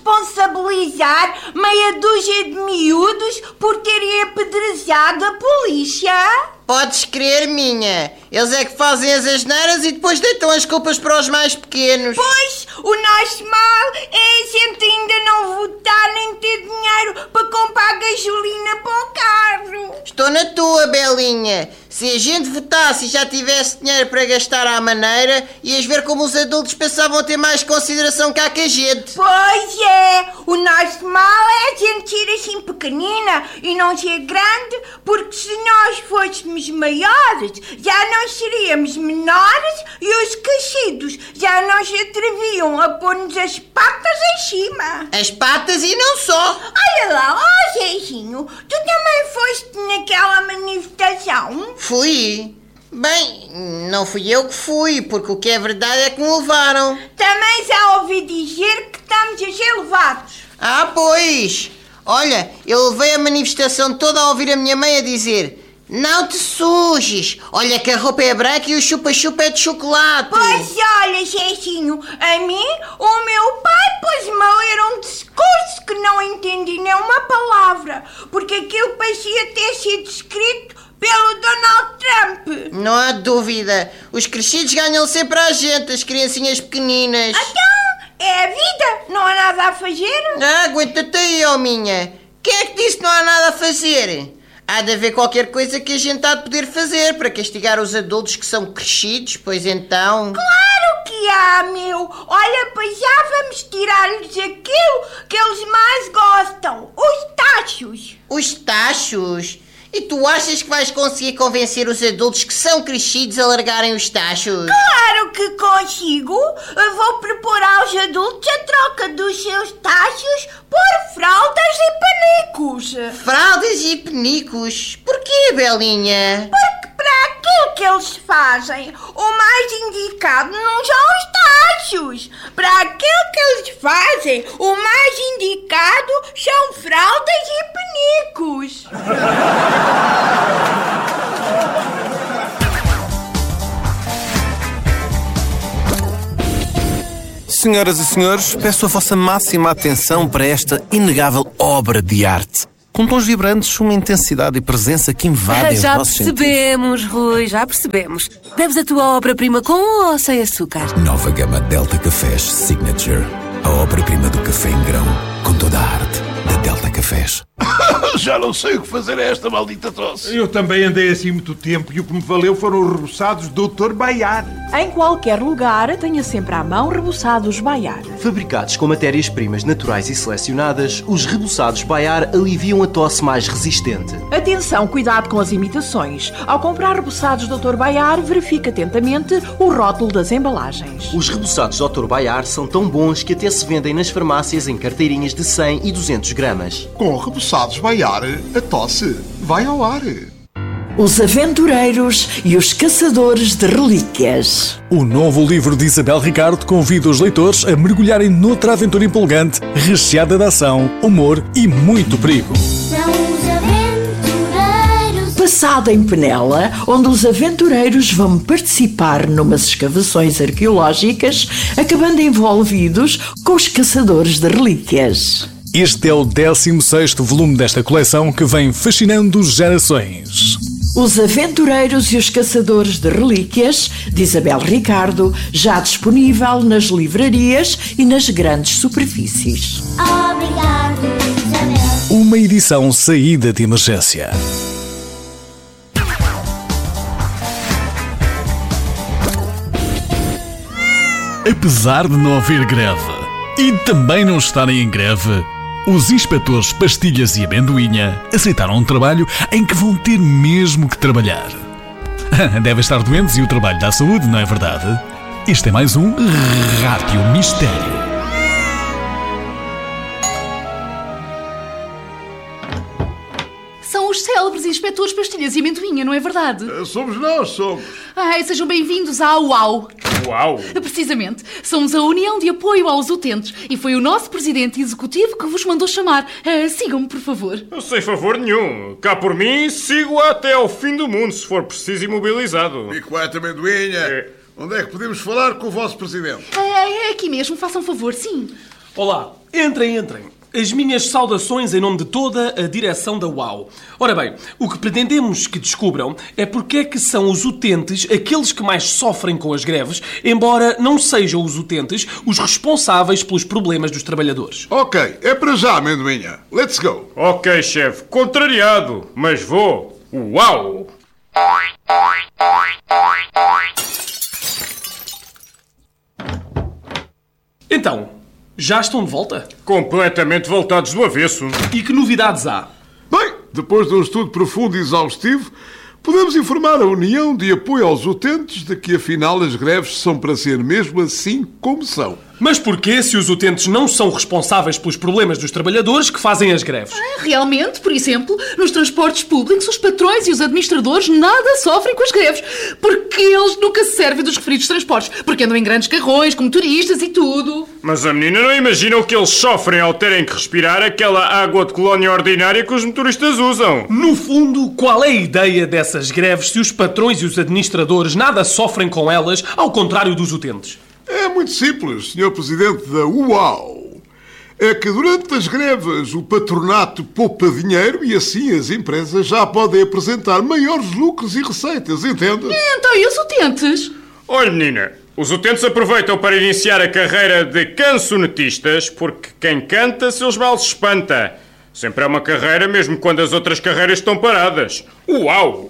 responsabilizar meia dúzia de miúdos por terem apedrejado a polícia? Podes crer, minha. Eles é que fazem as asneiras e depois deitam as culpas para os mais pequenos. Pois, o nosso mal é a gente ainda não votar nem ter dinheiro para comprar gasolina para o carro. Estou na tua, Belinha. Se a gente votasse e já tivesse dinheiro para gastar à maneira, ias ver como os adultos pensavam ter mais consideração cá que a gente. Pois é, o nosso mal é a gente ser assim pequenina e não ser grande, porque se nós fôssemos maiores, já não seríamos menores e os crescidos já não se atreviam a pôr-nos as patas em cima. As patas e não só. Olha lá, ó Zezinho, tu também foste naquela manifestação? Fui. Bem, não fui eu que fui, porque o que é verdade é que me levaram. Também já ouvi dizer que estamos a ser levados. Ah, pois. Olha, eu levei a manifestação toda a ouvir a minha mãe a dizer: não te sujes, olha que a roupa é branca e o chupa-chupa é de chocolate. Pois olha, Zezinho, a mim, o meu pai pôs-me a ler um discurso que não entendi nem uma palavra, porque aquilo parecia ter sido escrito pelo Donald Trump. Não há dúvida, os crescidos ganham sempre a gente, as criancinhas pequeninas. Então, é a vida, não há nada a fazer? Ah, aguenta-te aí, ó minha. Quem é que disse que não há nada a fazer? Há de haver qualquer coisa que a gente há de poder fazer para castigar os adultos que são crescidos, pois então... Claro que há, meu! Olha, pois já vamos tirar-lhes aquilo que eles mais gostam, os tachos. Os tachos? E tu achas que vais conseguir convencer os adultos que são crescidos a largarem os tachos? Claro que consigo! Eu vou propor aos adultos a troca dos seus tachos por fraldas e panicos. Fraldas e penicos? Porquê, Belinha? Porque para aquilo que eles fazem, o mais indicado não são os tachos. Para aquilo que eles fazem, o mais indicado são fraldas e panicos. Senhoras e senhores, peço a vossa máxima atenção para esta inegável obra de arte. Com tons vibrantes, uma intensidade e presença que invadem os vossos sentidos. Já percebemos, Rui, já percebemos. Deves a tua obra-prima com ou sem açúcar? Nova gama Delta Cafés Signature. A obra-prima do café em grão, com toda a arte da Delta Cafés. Já não sei o que fazer a esta maldita tosse. Eu também andei assim muito tempo e o que me valeu foram os reboçados Dr. Baiar. Em qualquer lugar, tenha sempre à mão reboçados Baiar. Fabricados com matérias-primas naturais e selecionadas, os reboçados Baiar aliviam a tosse mais resistente. Atenção, cuidado com as imitações. Ao comprar reboçados Dr. Baiar, verifique atentamente o rótulo das embalagens. Os reboçados Dr. Baiar são tão bons que até se vendem nas farmácias em carteirinhas de 100 e 200 gramas. Com reboçados Baiar, a tosse vai ao ar. Os Aventureiros e os Caçadores de Relíquias. O novo livro de Isabel Ricardo convida os leitores a mergulharem noutra aventura empolgante, recheada de ação, humor e muito perigo. São os aventureiros. Passado em Penela, onde os aventureiros vão participar numas escavações arqueológicas, acabando envolvidos com os Caçadores de Relíquias. Este é o 16º volume desta coleção que vem fascinando gerações. Os Aventureiros e os Caçadores de Relíquias, de Isabel Ricardo, já disponível nas livrarias e nas grandes superfícies. Obrigado, Isabel. Uma edição saída de emergência. Apesar de não haver greve e também não estarem em greve, os inspetores Pastilhas e Amendoinha aceitaram um trabalho em que vão ter mesmo que trabalhar. Devem estar doentes e o trabalho dá saúde, não é verdade? Este é mais um Rádio Mistério. São os célebres inspetores Pastilhas e Amendoinha, não é verdade? Somos nós, somos. Sejam bem-vindos à UAU. Uau! Precisamente. Somos a União de Apoio aos Utentes e foi o nosso presidente executivo que vos mandou chamar. Sigam-me, por favor. Sem favor nenhum. Cá por mim, sigo até ao fim do mundo, se for preciso imobilizado. Picoete Amendoinha, onde é que podemos falar com o vosso presidente? É aqui mesmo, façam favor, sim. Olá, Entrem. As minhas saudações em nome de toda a direção da UAU. Ora bem, o que pretendemos que descubram é porque é que são os utentes aqueles que mais sofrem com as greves, embora não sejam os utentes os responsáveis pelos problemas dos trabalhadores. Ok, é para já, amendoinha. Let's go. Ok, chefe. Contrariado, mas vou. Uau! Então, já estão de volta? Completamente voltados do avesso. E que novidades há? Bem, depois de um estudo profundo e exaustivo, podemos informar a União de Apoio aos Utentes de que, afinal, as greves são para ser mesmo assim como são. Mas porquê, se os utentes não são responsáveis pelos problemas dos trabalhadores, que fazem as greves? Realmente, por exemplo, nos transportes públicos, os patrões e os administradores nada sofrem com as greves, porque eles nunca se servem dos referidos transportes, porque andam em grandes carrões, com motoristas e tudo. Mas a menina não imagina o que eles sofrem ao terem que respirar aquela água de colónia ordinária que os motoristas usam. No fundo, qual é a ideia dessas greves se os patrões e os administradores nada sofrem com elas, ao contrário dos utentes? É muito simples, Sr. Presidente da UAU. É que durante as greves o patronato poupa dinheiro e assim as empresas já podem apresentar maiores lucros e receitas, entende? Então, e os utentes? Olha, menina, os utentes aproveitam para iniciar a carreira de cancionetistas porque quem canta seus males espanta. Sempre é uma carreira mesmo quando as outras carreiras estão paradas. Uau!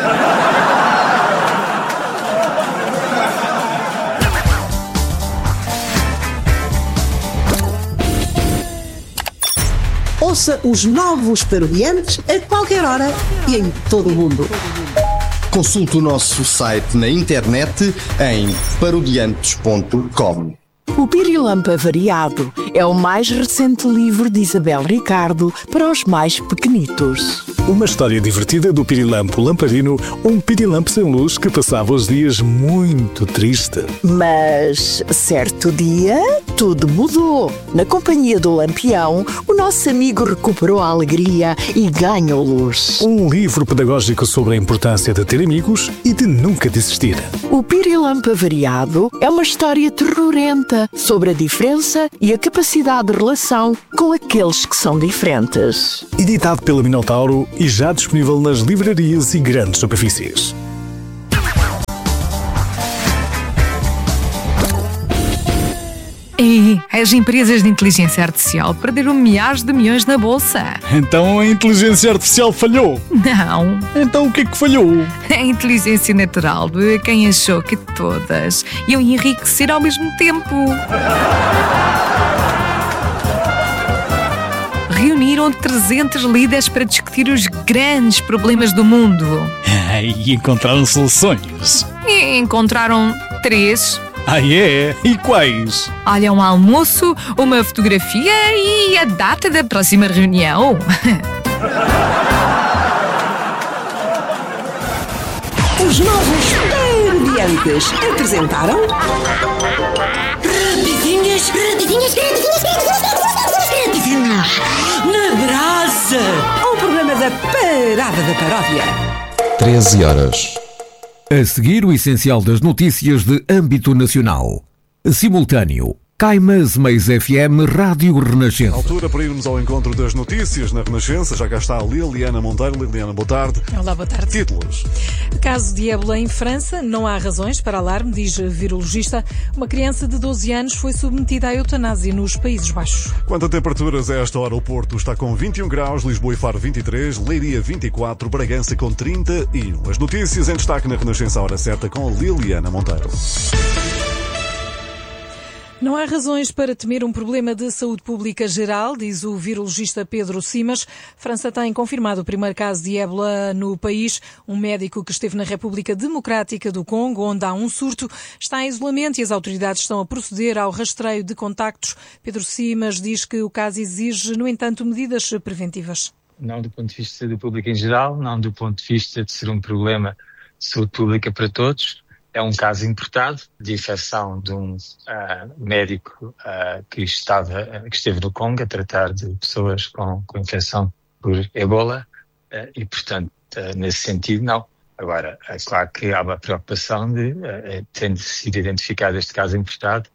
Ouça os novos Parodiantes a qualquer hora e em todo o mundo. Consulte o nosso site na internet em parodiantes.com. O Pirilampo Variado é o mais recente livro de Isabel Ricardo para os mais pequenitos. Uma história divertida do pirilampo lamparino, um pirilampo sem luz que passava os dias muito triste. Mas, certo dia, tudo mudou. Na companhia do Lampião, o nosso amigo recuperou a alegria e ganhou luz. Um livro pedagógico sobre a importância de ter amigos e de nunca desistir. O Pirilampo Variado é uma história terrorenta sobre a diferença e a capacidade de relação com aqueles que são diferentes. Editado pela Minotauro e já disponível nas livrarias e grandes superfícies. E as empresas de inteligência artificial perderam milhares de milhões na bolsa. Então a inteligência artificial falhou? Não. Então o que é que falhou? A inteligência natural de quem achou que todas iam enriquecer ao mesmo tempo. Reuniram 300 líderes para discutir os grandes problemas do mundo. E encontraram soluções? E encontraram 3. Ah, é? E quais? Olha, um almoço, uma fotografia e a data da próxima reunião. Os novos Parodiantes apresentaram... Rapidinhas na brasa. Um programa da Parada da Paródia. 13 horas. A seguir, o essencial das notícias de âmbito nacional. Simultâneo. Caimas Meias FM, Rádio Renascença. Altura para irmos ao encontro das notícias na Renascença. Já cá está a Liliana Monteiro. Liliana, boa tarde. Olá, boa tarde. Títulos. Caso de ébola em França. Não há razões para alarme, diz virologista. Uma criança de 12 anos foi submetida à eutanásia nos Países Baixos. Quanto a temperaturas, a esta hora o Porto está com 21 graus, Lisboa e Faro 23, Leiria 24, Bragança com 31. As notícias em destaque na Renascença à hora certa com a Liliana Monteiro. Não há razões para temer um problema de saúde pública geral, diz o virologista Pedro Simas. França tem confirmado o primeiro caso de ébola no país. Um médico que esteve na República Democrática do Congo, onde há um surto, está em isolamento e as autoridades estão a proceder ao rastreio de contactos. Pedro Simas diz que o caso exige, no entanto, medidas preventivas. Não do ponto de vista de saúde pública em geral, não do ponto de vista de ser um problema de saúde pública para todos. É um caso importado de infecção de um médico que esteve no Congo a tratar de pessoas com infecção por ebola e, portanto, nesse sentido, não. Agora, é claro que há uma preocupação de, tendo sido identificado este caso importado,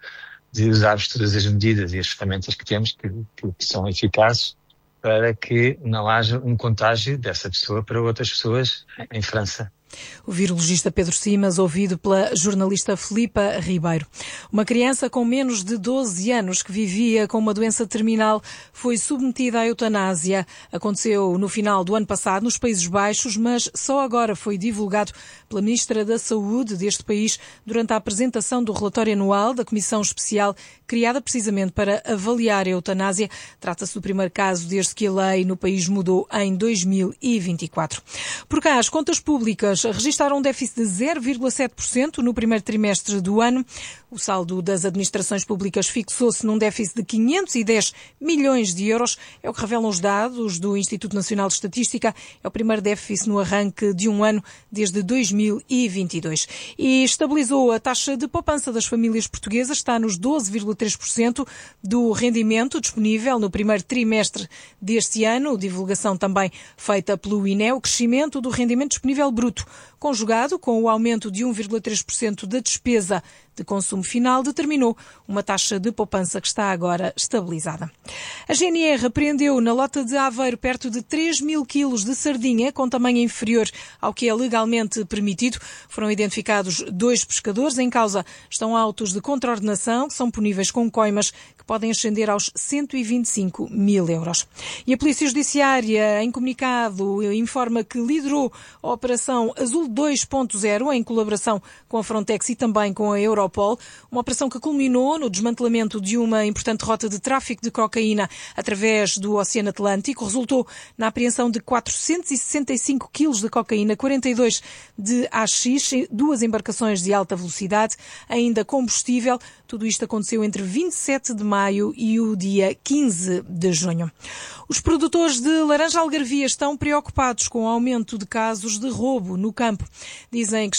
de usarmos todas as medidas e as ferramentas que temos que são eficazes para que não haja um contágio dessa pessoa para outras pessoas em França. O virologista Pedro Simas, ouvido pela jornalista Filipa Ribeiro. Uma criança com menos de 12 anos que vivia com uma doença terminal foi submetida à eutanásia. Aconteceu no final do ano passado nos Países Baixos, mas só agora foi divulgado pela Ministra da Saúde deste país durante a apresentação do relatório anual da Comissão Especial criada precisamente para avaliar a eutanásia. Trata-se do primeiro caso desde que a lei no país mudou em 2024. Por cá, as contas públicas registaram um déficit de 0,7% no primeiro trimestre do ano. O saldo das administrações públicas fixou-se num déficit de 510 milhões de euros. É o que revelam os dados do Instituto Nacional de Estatística. É o primeiro déficit no arranque de um ano desde 2022. E estabilizou a taxa de poupança das famílias portuguesas. Está nos 12,3% do rendimento disponível no primeiro trimestre deste ano. Divulgação também feita pelo INE. O crescimento do rendimento disponível bruto, conjugado com o aumento de 1,3% da despesa de consumo final, determinou uma taxa de poupança que está agora estabilizada. A GNR apreendeu na Lota de Aveiro perto de 3 mil quilos de sardinha com tamanho inferior ao que é legalmente permitido. Foram identificados 2 pescadores. Em causa estão autos de contraordenação que são puníveis com coimas que podem ascender aos 125 mil euros. E a Polícia Judiciária, em comunicado, informa que liderou a Operação Azul 2.0 em colaboração com a Frontex e também com a Europol. Uma operação que culminou no desmantelamento de uma importante rota de tráfico de cocaína através do Oceano Atlântico. Resultou na apreensão de 465 quilos de cocaína, 42 de AX, 2 embarcações de alta velocidade, ainda combustível. Tudo isto aconteceu entre 27 de maio e o dia 15 de junho. Os produtores de laranja algarvia estão preocupados com o aumento de casos de roubo no campo. Dizem que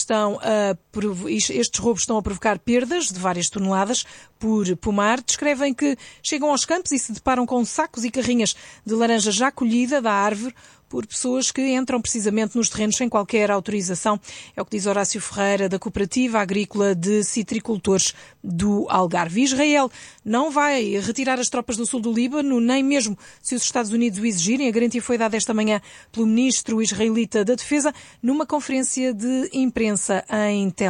estes roubos estão a provocar perdas de várias toneladas por pomar. Descrevem que chegam aos campos e se deparam com sacos e carrinhas de laranja já colhida da árvore por pessoas que entram precisamente nos terrenos sem qualquer autorização. É o que diz Horácio Ferreira, da Cooperativa Agrícola de Citricultores do Algarve. Israel não vai retirar as tropas do sul do Líbano, nem mesmo se os Estados Unidos o exigirem. A garantia foi dada esta manhã pelo ministro israelita da Defesa numa conferência de imprensa em Tel